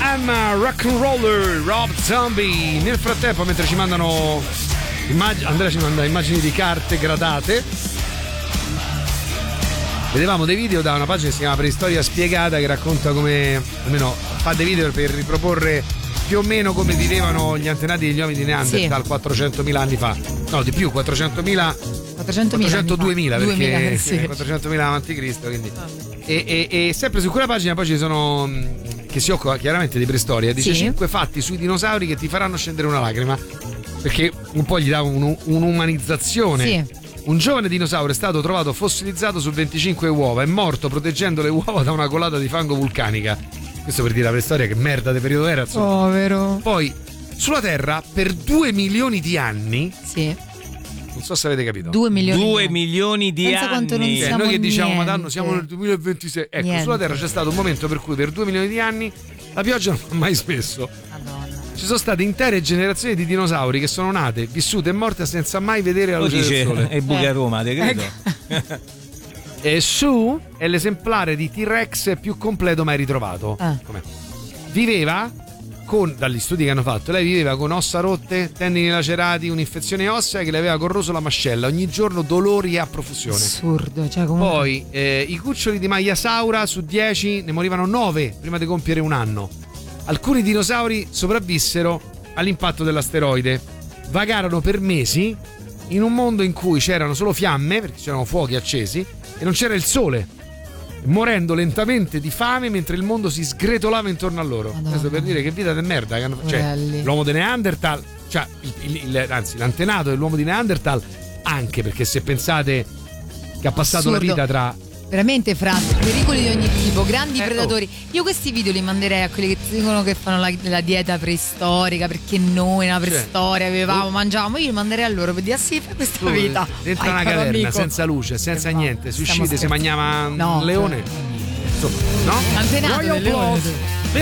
I'm a rock'n'roller, Rob Zombie. Nel frattempo, mentre ci mandano Andrea ci manda immagini di carte gradate, vedevamo dei video da una pagina che si chiama Preistoria Spiegata, che racconta come, almeno fa dei video per riproporre più o meno come vivevano gli antenati degli uomini di Neanderthal 400.000 anni fa. No, di più, 402.000 perché sì. 400.000 avanti Cristo, quindi. E sempre su quella pagina poi ci sono, che si occupa chiaramente di preistoria, dice 5 fatti sui dinosauri che ti faranno scendere una lacrima, perché un po' gli dà un'umanizzazione. Sì. Un giovane dinosauro è stato trovato fossilizzato su 25 uova, è morto proteggendo le uova da una colata di fango vulcanica. Questo per dire la preistoria che merda di periodo era, insomma. Povero. Poi sulla Terra per 2 milioni di anni, sì, non so se avete capito, 2 milioni di pensa anni. quanto non siamo noi che diciamo niente. Madonna siamo nel 2026, ecco, Niente. sulla Terra c'è stato un momento per cui per 2 milioni di anni la pioggia non ha mai smesso. Madonna. Ci sono state intere generazioni di dinosauri che sono nate, vissute e morte senza mai vedere la luce del sole. È buca Roma, te credo. E Sue è l'esemplare di T-Rex più completo mai ritrovato. Com'è? Viveva con, dagli studi che hanno fatto, lei viveva con ossa rotte, tendini lacerati, un'infezione ossea che le aveva corroso la mascella, ogni giorno dolori a profusione. Assurdo, cioè comunque... Poi i cuccioli di Maiasaura su 10 ne morivano 9 prima di compiere un anno. Alcuni dinosauri sopravvissero all'impatto dell'asteroide, vagarono per mesi in un mondo in cui c'erano solo fiamme, perché c'erano fuochi accesi, e non c'era il sole, morendo lentamente di fame mentre il mondo si sgretolava intorno a loro. Madonna. Questo per dire che vita di merda che hanno, cioè, l'uomo di Neanderthal, cioè anzi l'antenato dell'uomo di Neanderthal, anche perché se pensate che ha passato la vita tra veramente pericoli di ogni tipo, grandi predatori. Io questi video li manderei a quelli che dicono che fanno la dieta preistorica, perché noi nella preistoria mangiavamo. Io li manderei a loro per dire sì, fai questa vita dentro una caverna, amico, senza luce, senza niente, si uscite, si mangiava un leone. No? Antenato del leone.